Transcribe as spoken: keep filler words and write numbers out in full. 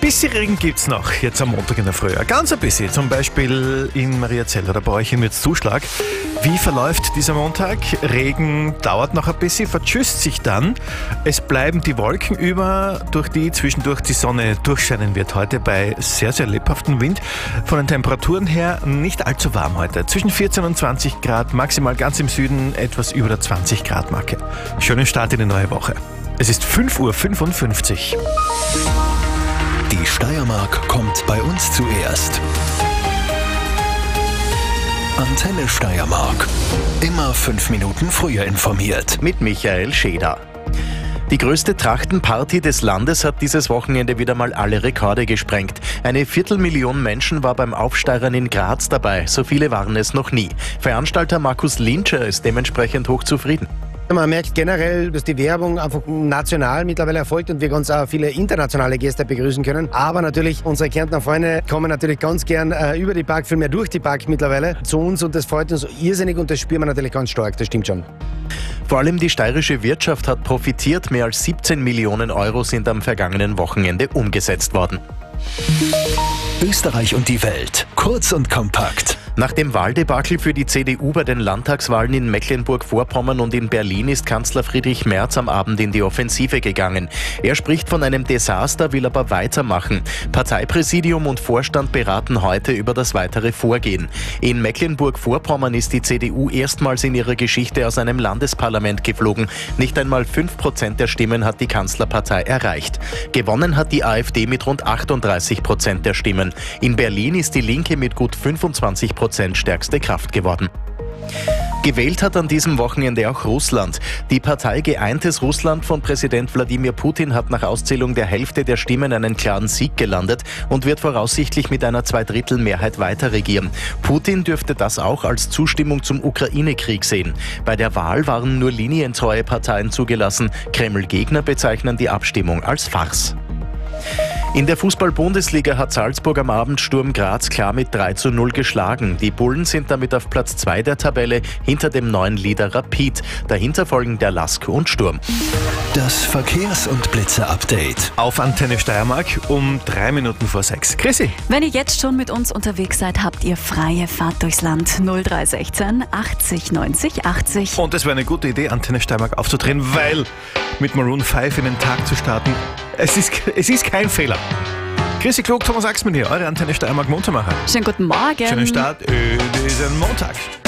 bisschen Regen gibt's noch jetzt am Montag in der Früh. Ganz ein bisschen, zum Beispiel in Mariazell oder bei euch in Mürzzuschlag. Wie verläuft dieser Montag? Regen dauert noch ein bisschen, vertschüsst sich dann. Es bleiben die Wolken über, durch die zwischendurch die Sonne durchscheinen wird heute bei sehr, sehr lebhaftem Wind. Von den Temperaturen her nicht allzu warm heute. Zwischen vierzehn und zwanzig Grad, maximal ganz im Süden etwas über der zwanzig Grad Marke. Schönen Start in die neue Woche. Es ist fünf Uhr fünfundfünfzig. Die Steiermark kommt bei uns zuerst. Antenne Steiermark. Immer fünf Minuten früher informiert. Mit Michael Scheder. Die größte Trachtenparty des Landes hat dieses Wochenende wieder mal alle Rekorde gesprengt. Eine Viertelmillion Menschen war beim Aufsteigern in Graz dabei. So viele waren es noch nie. Veranstalter Markus Lintscher ist dementsprechend hochzufrieden. Man merkt generell, dass die Werbung einfach national mittlerweile erfolgt und wir ganz auch viele internationale Gäste begrüßen können. Aber natürlich, unsere Kärntner Freunde kommen natürlich ganz gern äh, über die Park, vielmehr durch die Park mittlerweile zu uns und das freut uns irrsinnig und das spüren wir natürlich ganz stark, das stimmt schon. Vor allem die steirische Wirtschaft hat profitiert. Mehr als siebzehn Millionen Euro sind am vergangenen Wochenende umgesetzt worden. Österreich und die Welt. Kurz und kompakt. Nach dem Wahldebakel für die C D U bei den Landtagswahlen in Mecklenburg-Vorpommern und in Berlin ist Kanzler Friedrich Merz am Abend in die Offensive gegangen. Er spricht von einem Desaster, will aber weitermachen. Parteipräsidium und Vorstand beraten heute über das weitere Vorgehen. In Mecklenburg-Vorpommern ist die C D U erstmals in ihrer Geschichte aus einem Landesparlament geflogen. Nicht einmal fünf Prozent der Stimmen hat die Kanzlerpartei erreicht. Gewonnen hat die AfD mit rund achtunddreißig Prozent der Stimmen. In Berlin ist die Linke mit gut fünfundzwanzig Prozent stärkste Kraft geworden. Gewählt hat an diesem Wochenende auch Russland. Die Partei Geeintes Russland von Präsident Wladimir Putin hat nach Auszählung der Hälfte der Stimmen einen klaren Sieg gelandet und wird voraussichtlich mit einer Zweidrittelmehrheit weiter regieren. Putin dürfte das auch als Zustimmung zum Ukraine-Krieg sehen. Bei der Wahl waren nur linientreue Parteien zugelassen. Kreml-Gegner bezeichnen die Abstimmung als Farce. In der Fußball-Bundesliga hat Salzburg am Abend Sturm Graz klar mit drei zu null geschlagen. Die Bullen sind damit auf Platz zwei der Tabelle hinter dem neuen Leader Rapid. Dahinter folgen der Lask und Sturm. Das Verkehrs- und Blitzer-Update. Auf Antenne Steiermark um drei Minuten vor sechs. Chrissy. Wenn ihr jetzt schon mit uns unterwegs seid, habt ihr freie Fahrt durchs Land. null drei eins sechs achtzig neunzig achtzig. Und es wäre eine gute Idee, Antenne Steiermark aufzudrehen, weil mit Maroon fünf in den Tag zu starten, es ist, es ist kein Fehler. Chrissy Klug, Thomas Axmann hier, eure Antenne Steiermark Montabacher. Schönen guten Morgen. Schönen Start in diesen Montag.